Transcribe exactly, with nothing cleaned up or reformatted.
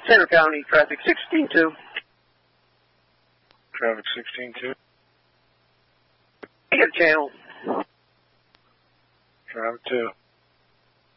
Center County traffic sixteen two. Traffic sixteen two. Negative channel. Traffic two.